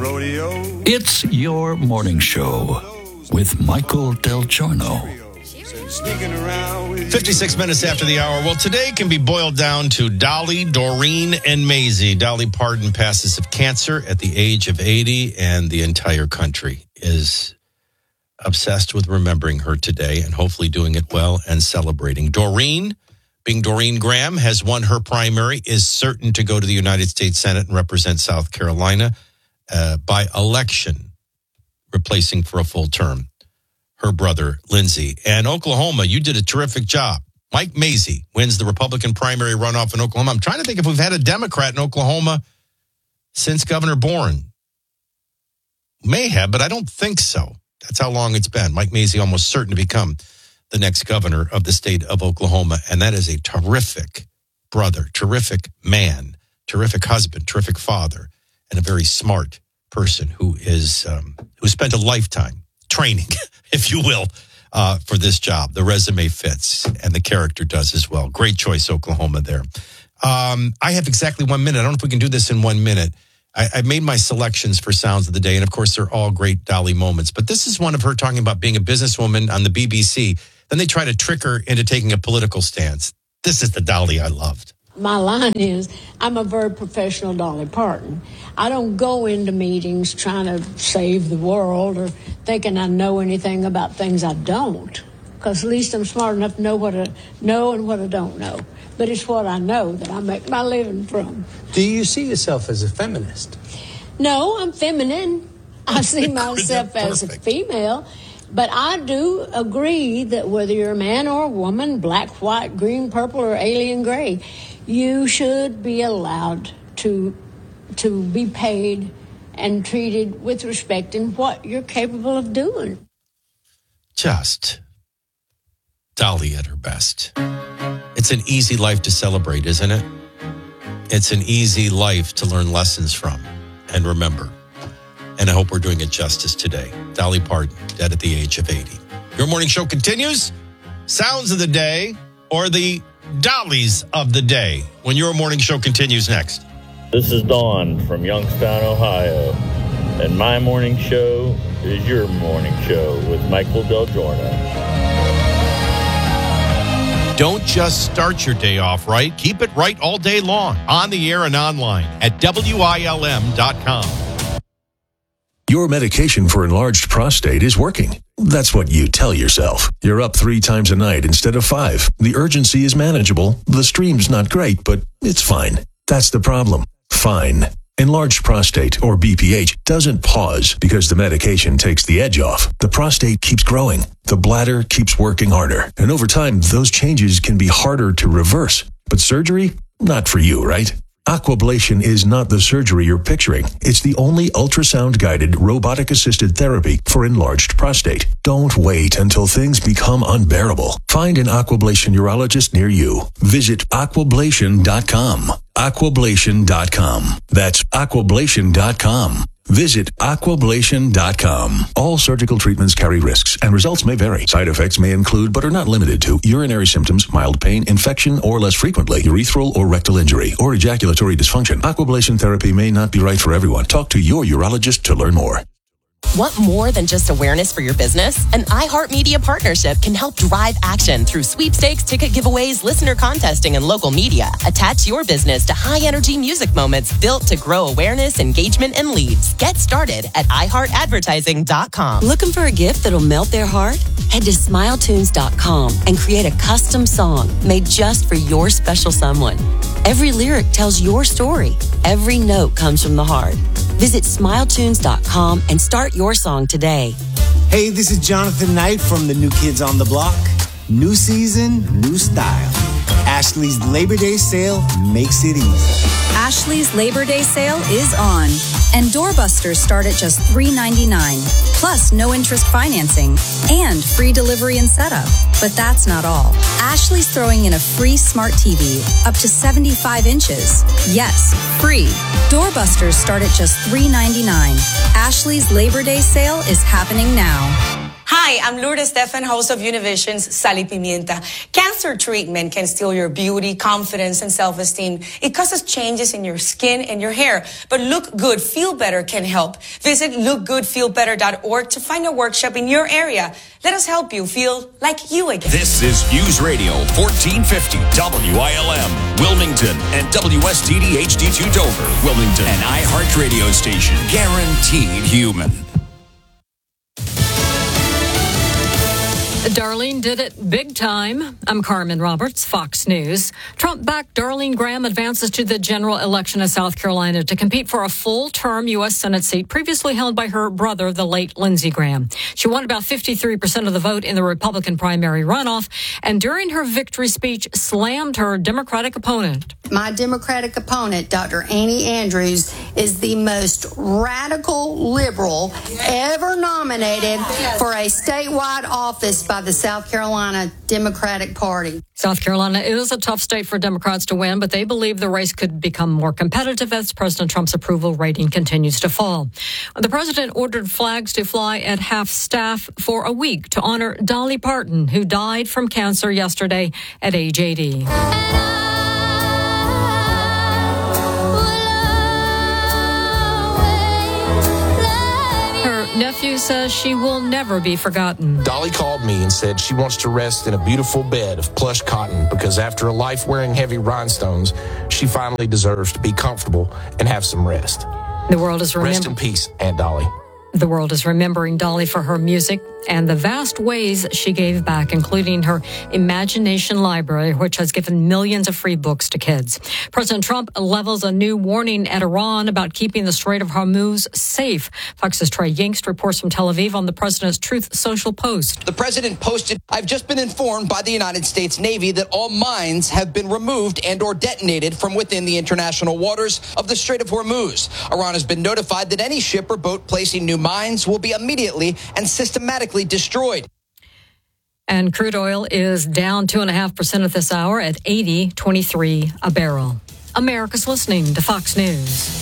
rodeo. It's your morning show with Michael Del Giorno. 56 minutes after the hour. Well, today can be boiled down to Dolly, Doreen, and Maisie. Dolly Parton passes of cancer at the age of 80, and the entire country is obsessed with remembering her today and hopefully doing it well and celebrating. Doreen, being Doreen Graham, has won her primary, is certain to go to the United States Senate and represent South Carolina by election, replacing for a full term her brother, Lindsey. And Oklahoma, you did a terrific job. Mike Mazzei wins the Republican primary runoff in Oklahoma. I'm trying to think if we've had a Democrat in Oklahoma since Governor Boren. May have, but I don't think so. That's how long it's been. Mike Mazzei almost certain to become the next governor of the state of Oklahoma. And that is a terrific brother, terrific man, terrific husband, terrific father, and a very smart person who spent a lifetime training, if you will, for this job. The resume fits, and the character does as well. Great choice, Oklahoma, there. I have exactly 1 minute. I don't know if we can do this in 1 minute. I made my selections for Sounds of the Day, and of course, they're all great Dolly moments. But this is one of her talking about being a businesswoman on the BBC. Then they try to trick her into taking a political stance. This is the Dolly I loved. My line is, I'm a very professional Dolly Parton. I don't go into meetings trying to save the world or thinking I know anything about things I don't, because at least I'm smart enough to know what I know and what I don't know. But it's what I know that I make my living from. Do you see yourself as a feminist? No, I'm feminine. I see myself as a female. But I do agree that whether you're a man or a woman, black, white, green, purple, or alien gray, you should be allowed to be paid and treated with respect in what you're capable of doing. Just Dolly at her best. It's an easy life to celebrate, isn't it? It's an easy life to learn lessons from and remember. And I hope we're doing it justice today. Dolly Parton, dead at the age of 80. Your morning show continues. Sounds of the Day, or the Dollies of the Day, when your morning show continues next. This is Dawn from Youngstown, Ohio. And my morning show is your morning show with Michael Del Giorno. Don't just start your day off right. Keep it right all day long, on the air and online at WILM.com. Your medication for enlarged prostate is working. That's what you tell yourself. You're up 3 times a night instead of 5. The urgency is manageable. The stream's not great, but it's fine. That's the problem. Fine. Enlarged prostate, or BPH, doesn't pause because the medication takes the edge off. The prostate keeps growing. The bladder keeps working harder. And over time, those changes can be harder to reverse. But surgery? Not for you, right? Aquablation is not the surgery you're picturing. It's the only ultrasound-guided, robotic-assisted therapy for enlarged prostate. Don't wait until things become unbearable. Find an Aquablation urologist near you. Visit aquablation.com. Aquablation.com. That's aquablation.com. Visit aquablation.com. All surgical treatments carry risks, and results may vary. Side effects may include, but are not limited to, urinary symptoms, mild pain, infection, or less frequently, urethral or rectal injury, or ejaculatory dysfunction. Aquablation therapy may not be right for everyone. Talk to your urologist to learn more. Want more than just awareness for your business? An iHeartMedia partnership can help drive action through sweepstakes, ticket giveaways, listener contesting, and local media. Attach your business to high-energy music moments built to grow awareness, engagement, and leads. Get started at iHeartAdvertising.com. Looking for a gift that'll melt their heart? Head to SmileTunes.com and create a custom song made just for your special someone. Every lyric tells your story. Every note comes from the heart. Visit SmileTunes.com and start your song today. Hey, this is Jonathan Knight from the New Kids on the Block. New season, new style. Ashley's Labor Day sale makes it easy. Ashley's Labor Day sale is on. And doorbusters start at just $3.99. Plus no interest financing and free delivery and setup. But that's not all. Ashley's throwing in a free smart TV up to 75 inches. Yes, free. Doorbusters start at just $3.99. Ashley's Labor Day sale is happening now. Hi, I'm Lourdes Stefan, host of Univision's Sal y Pimienta. Cancer treatment can steal your beauty, confidence, and self-esteem. It causes changes in your skin and your hair. But Look Good, Feel Better can help. Visit lookgoodfeelbetter.org to find a workshop in your area. Let us help you feel like you again. This is News Radio 1450 WILM, Wilmington, and WSTD HD2 Dover, Wilmington, an iHeart radio station. Guaranteed human. Darlene did it big time. I'm Carmen Roberts, Fox News. Trump-backed Darlene Graham advances to the general election of South Carolina to compete for a full-term U.S. Senate seat previously held by her brother, the late Lindsey Graham. She won about 53% of the vote in the Republican primary runoff, and during her victory speech, slammed her Democratic opponent. My Democratic opponent, Dr. Annie Andrews, is the most radical liberal ever nominated for a statewide office by the South Carolina Democratic Party. South Carolina is a tough state for Democrats to win, but they believe the race could become more competitive as President Trump's approval rating continues to fall. The president ordered flags to fly at half-staff for a week to honor Dolly Parton, who died from cancer yesterday at age 80. Nephew says she will never be forgotten. Dolly called me and said she wants to rest in a beautiful bed of plush cotton because after a life wearing heavy rhinestones, she finally deserves to be comfortable and have some rest. The world is Rest in peace, Aunt Dolly. The world is remembering Dolly for her music and the vast ways she gave back, including her Imagination Library, which has given millions of free books to kids. President Trump levels a new warning at Iran about keeping the Strait of Hormuz safe. Fox's Trey Yingst reports from Tel Aviv on the president's Truth Social post. The president posted, "I've just been informed by the United States Navy that all mines have been removed and or detonated from within the international waters of the Strait of Hormuz. Iran has been notified that any ship or boat placing new mines will be immediately and systematically destroyed." And crude oil is down 2.5% at this hour at $80.23 a barrel. America's listening to Fox News.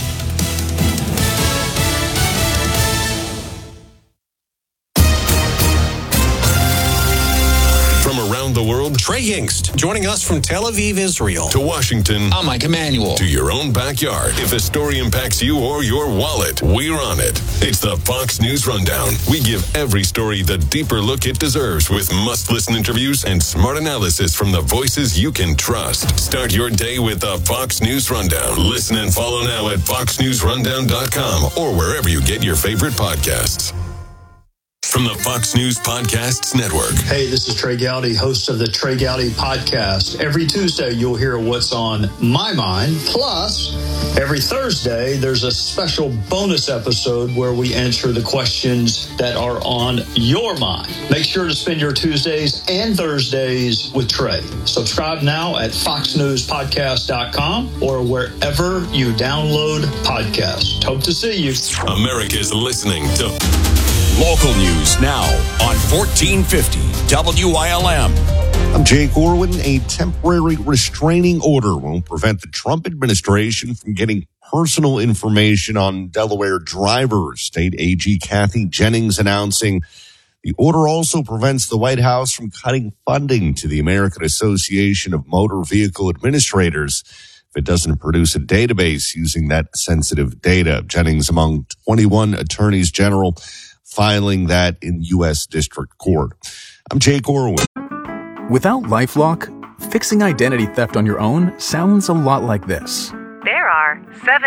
From around the world, Trey Yingst, joining us from Tel Aviv, Israel. To Washington, I'm Mike Emanuel. To your own backyard. If a story impacts you or your wallet, we're on it. It's the Fox News Rundown. We give every story the deeper look it deserves with must-listen interviews and smart analysis from the voices you can trust. Start your day with the Fox News Rundown. Listen and follow now at foxnewsrundown.com or wherever you get your favorite podcasts. From the Fox News Podcasts Network. Hey, this is Trey Gowdy, host of the Trey Gowdy Podcast. Every Tuesday, you'll hear what's on my mind. Plus, every Thursday, there's a special bonus episode where we answer the questions that are on your mind. Make sure to spend your Tuesdays and Thursdays with Trey. Subscribe now at foxnewspodcast.com or wherever you download podcasts. Hope to see you. America's listening to Local news now on 1450 WILM. I'm Jake Orwin. A temporary restraining order won't prevent the Trump administration from getting personal information on Delaware drivers. State AG Kathy Jennings announcing the order also prevents the White House from cutting funding to the American Association of Motor Vehicle Administrators if it doesn't produce a database using that sensitive data. Jennings among 21 attorneys general filing that in U.S. District Court. I'm Jake Orwin. Without LifeLock, fixing identity theft on your own sounds a lot like this. There are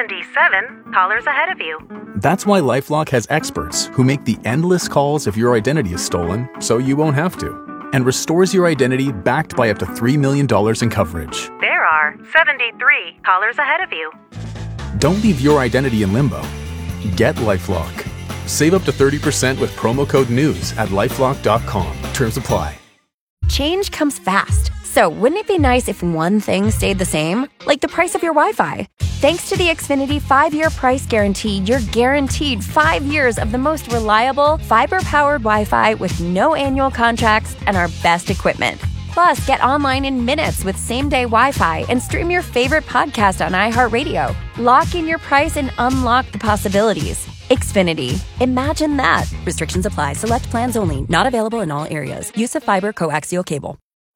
77 callers ahead of you. That's why LifeLock has experts who make the endless calls if your identity is stolen so you won't have to, and restores your identity backed by up to $3 million in coverage. There are 73 callers ahead of you. Don't leave your identity in limbo. Get LifeLock. Save up to 30% with promo code NEWS at LifeLock.com. Terms apply. Change comes fast. So wouldn't it be nice if one thing stayed the same? Like the price of your Wi-Fi. Thanks to the Xfinity 5-year price guarantee, you're guaranteed 5 years of the most reliable, fiber-powered Wi-Fi with no annual contracts and our best equipment. Plus, get online in minutes with same-day Wi-Fi and stream your favorite podcast on iHeartRadio. Lock in your price and unlock the possibilities. Xfinity. Imagine that. Restrictions apply. Select plans only. Not available in all areas. Use of fiber coaxial cable.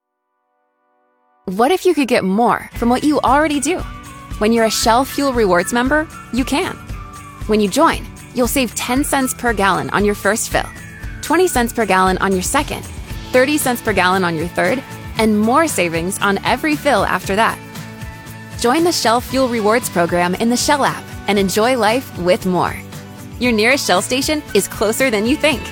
What if you could get more from what you already do? When you're a Shell Fuel Rewards member, you can. When you join, you'll save 10 cents per gallon on your first fill, 20 cents per gallon on your second, 30 cents per gallon on your third, and more savings on every fill after that. Join the Shell Fuel Rewards program in the Shell app and enjoy life with more. Your nearest Shell station is closer than you think.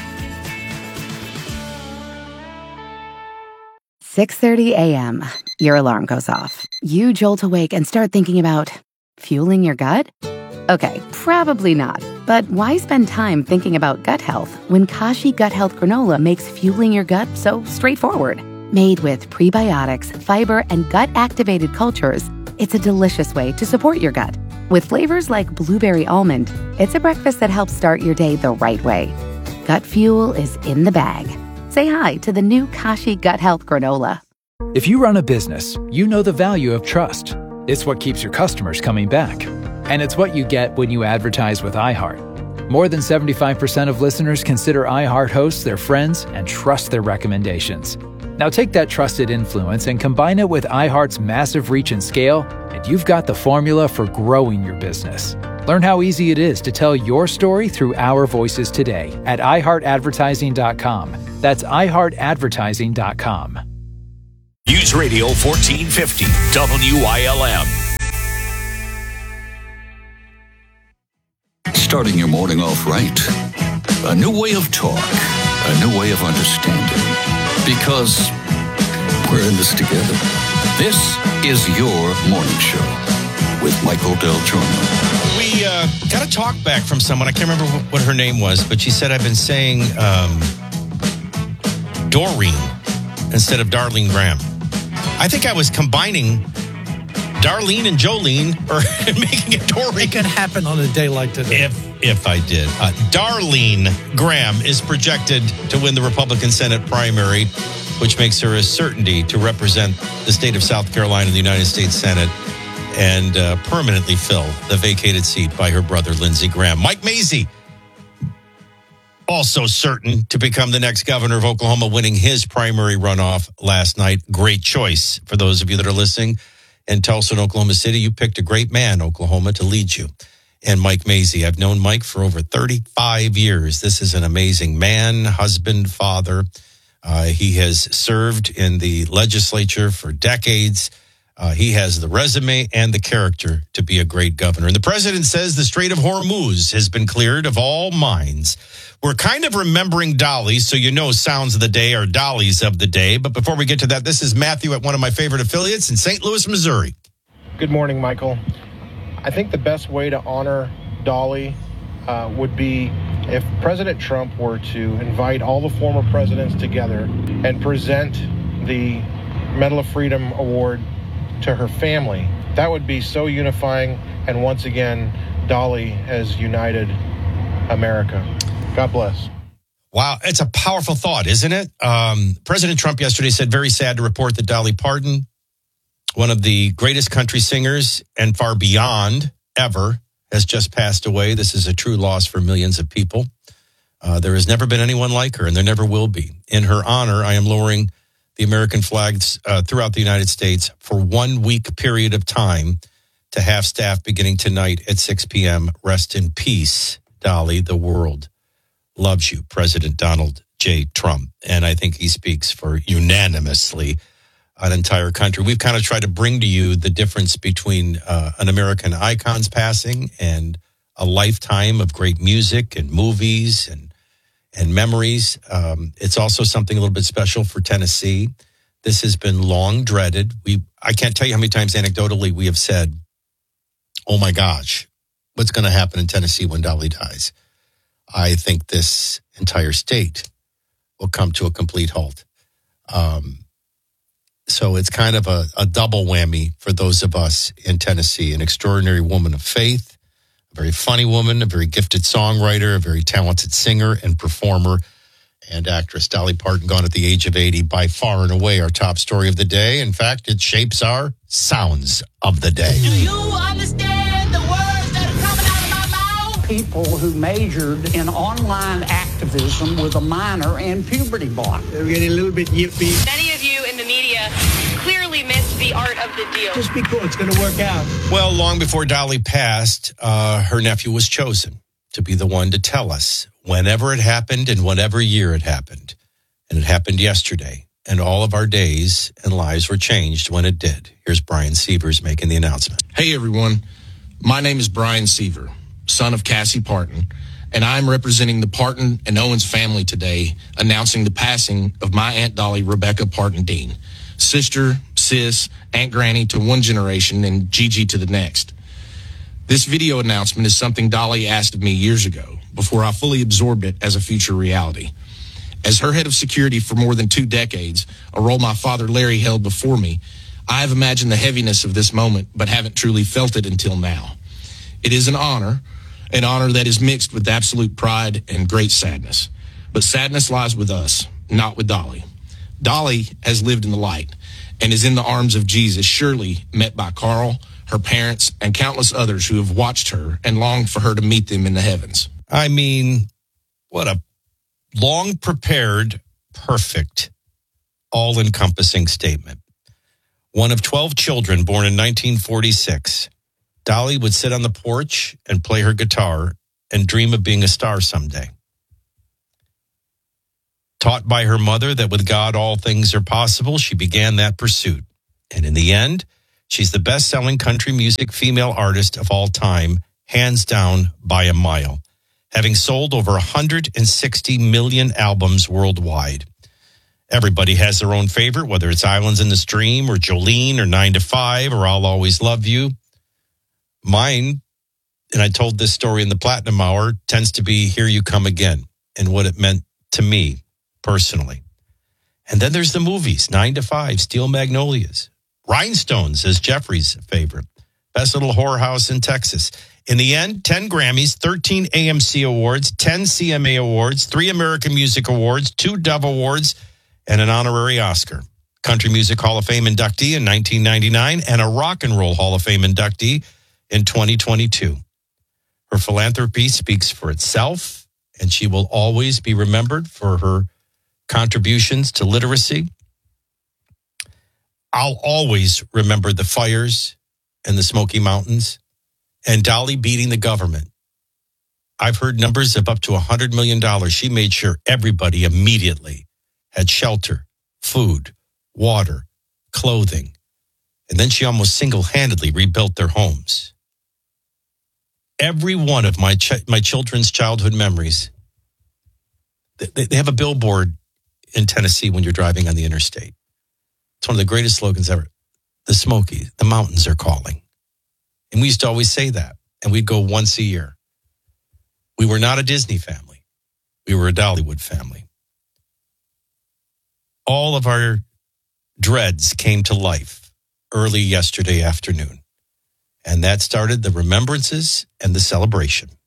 6:30 a.m. Your alarm goes off. You jolt awake and start thinking about fueling your gut? Okay, probably not. But why spend time thinking about gut health when Kashi Gut Health Granola makes fueling your gut so straightforward? Made with prebiotics, fiber, and gut-activated cultures, it's a delicious way to support your gut. With flavors like blueberry almond, it's a breakfast that helps start your day the right way. Gut fuel is in the bag. Say hi to the new Kashi Gut Health Granola. If you run a business, you know the value of trust. It's what keeps your customers coming back. And it's what you get when you advertise with iHeart. More than 75% of listeners consider iHeart hosts their friends and trust their recommendations. Now take that trusted influence and combine it with iHeart's massive reach and scale, and you've got the formula for growing your business. Learn how easy it is to tell your story through our voices today at iHeartAdvertising.com. That's iHeartAdvertising.com. News Radio 1450 WILM. Starting your morning off right. A new way of talk. A new way of understanding. Because we're in this together. This is your morning show with Michael Del Giorno. We got a talk back from someone. I can't remember what her name was, but she said I've been saying Doreen instead of Darlene Graham. I think I was combining Darlene and Jolene or making it Doreen. It could happen on a day like today. If I did. Darlene Graham is projected to win the Republican Senate primary, which makes her a certainty to represent the state of South Carolina in the United States Senate and permanently fill the vacated seat by her brother, Lindsey Graham. Mike Mazzei, also certain to become the next governor of Oklahoma, winning his primary runoff last night. Great choice for those of you that are listening in Tulsa and Oklahoma City. You picked a great man, Oklahoma, to lead you. And Mike Mazzei. I've known Mike for over 35 years. This is an amazing man, husband, father. He has served in the legislature for decades. He has the resume and the character to be a great governor. And the president says the Strait of Hormuz has been cleared of all mines. We're kind of remembering Dolly, so you know sounds of the day are Dollies of the day. But before we get to that, this is Matthew at one of my favorite affiliates in St. Louis, Missouri. Good morning, Michael. I think the best way to honor Dolly would be if President Trump were to invite all the former presidents together and present the Medal of Freedom Award to her family. That would be so unifying, and once again, Dolly has united America. God bless. Wow, it's a powerful thought, isn't it? President Trump yesterday said, very sad to report that Dolly Parton, one of the greatest country singers and far beyond ever, has just passed away. This is a true loss for millions of people. There has never been anyone like her, and there never will be. In her honor, I am lowering the American flags throughout the United States for 1 week period of time to half staff beginning tonight at 6 p.m. Rest in peace, Dolly. The world loves you, President Donald J. Trump. And I think he speaks for unanimously an entire country. We've kind of tried to bring to you the difference between an American icon's passing and a lifetime of great music and movies and memories. It's also something a little bit special for Tennessee. This has been long dreaded. I can't tell you how many times anecdotally we have said, oh my gosh, what's going to happen in Tennessee when Dolly dies? I think this entire state will come to a complete halt. So it's kind of a double whammy for those of us in Tennessee. An extraordinary woman of faith, a very funny woman, a very gifted songwriter, a very talented singer and performer. and actress Dolly Parton gone at the age of 80, by far and away our top story of the day. In fact, it shapes our sounds of the day. Do you understand the words that are coming out of my mouth? People who majored in online activism with a minor in puberty block. They're getting a little bit yippy. Many of you in the media clearly missed the art of the deal. Just be cool. It's going to work out. Well, long before Dolly passed, her nephew was chosen to be the one to tell us whenever it happened and whatever year it happened. And it happened yesterday. And all of our days and lives were changed when it did. Here's Brian Sievers making the announcement. Hey, everyone. My name is Brian Seaver, son of Cassie Parton, and I'm representing the Parton and Owens family today, announcing the passing of my Aunt Dolly Rebecca Parton Dean, sister, sis, Aunt Granny to one generation, and Gigi to the next. This video announcement is something Dolly asked of me years ago, before I fully absorbed it as a future reality. As her head of security for more than 2 decades, a role my father Larry held before me, I have imagined the heaviness of this moment, but haven't truly felt it until now. It is an honor that is mixed with absolute pride and great sadness. But sadness lies with us, not with Dolly. Dolly has lived in the light and is in the arms of Jesus, surely met by Carl, her parents, and countless others who have watched her and longed for her to meet them in the heavens. I mean, what a long-prepared, perfect, all-encompassing statement. One of 12 children born in 1946, Dolly would sit on the porch and play her guitar and dream of being a star someday. Taught by her mother that with God all things are possible, she began that pursuit. And in the end, she's the best-selling country music female artist of all time, hands down by a mile, having sold over 160 million albums worldwide. Everybody has their own favorite, whether it's Islands in the Stream or Jolene or 9 to 5 or I'll Always Love You. Mine, and I told this story in the Platinum Hour, tends to be Here You Come Again and what it meant to me personally. And then there's the movies, 9 to 5, Steel Magnolias. Rhinestones is Jeffrey's favorite. Best Little Whorehouse in Texas. In the end, 10 Grammys, 13 AMC Awards, 10 CMA Awards, 3 American Music Awards, 2 Dove Awards, and an honorary Oscar. Country Music Hall of Fame inductee in 1999 and a Rock and Roll Hall of Fame inductee in 2022. Her philanthropy speaks for itself, and she will always be remembered for her contributions to literacy. I'll always remember the fires in the Smoky Mountains and Dolly beating the government. I've heard numbers of up to $100 million. She made sure everybody immediately had shelter, food, water, clothing. And then she almost single-handedly rebuilt their homes. Every one of my children's childhood memories, they have a billboard in Tennessee when you're driving on the interstate. It's one of the greatest slogans ever. The Smokies, the mountains are calling. And we used to always say that. And we'd go once a year. We were not a Disney family. We were a Dollywood family. All of our dreads came to life early yesterday afternoon. And that started the remembrances and the celebration.